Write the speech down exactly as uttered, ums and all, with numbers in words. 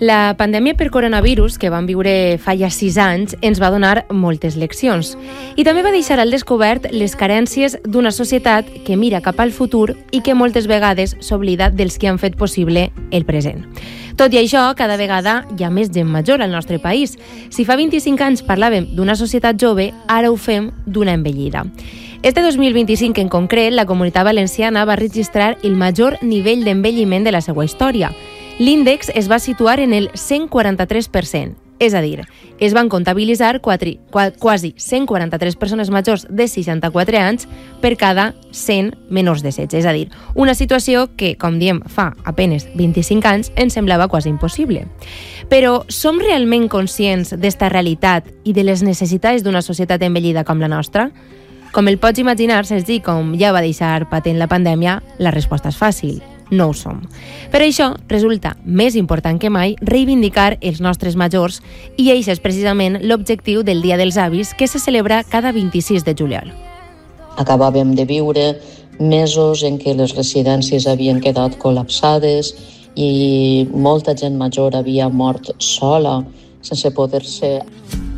La pandèmia per coronavirus, que vam viure fa ja sis anys, ens va donar moltes leccions. I també va deixar al descobert les carències d'una societat que mira cap al futur i que moltes vegades s'oblida dels que han fet possible el present. Tot i això, cada vegada hi ha més gent major al nostre país. Si fa vint-i-cinc anys parlàvem d'una societat jove, ara ho fem d'una envellida. Este dos mil vint-i-cinc en concret, la Comunitat Valenciana va registrar el major nivell d'envelliment de la seva història. L'índex es va situar en el cent quaranta-tres per cent, és a dir, es van comptabilitzar quatre, quasi cent quaranta-tres persones majors de seixanta-quatre anys per cada cent menors de setze, és a dir, una situació que, com diem, fa apenes vint-i-cinc anys ens semblava quasi impossible. Però som realment conscients d'esta realitat i de les necessitats d'una societat envellida com la nostra? Com el pots imaginar, Sergi, com ja va deixar patent la pandèmia, la resposta és fàcil. No ho som. Per això resulta més important que mai reivindicar els nostres majors i això és precisament l'objectiu del Dia dels Avis que se celebra cada vint-i-sis de juliol. Acabàvem de viure mesos en què les residències havien quedat col·lapsades i molta gent major havia mort sola sense poder-se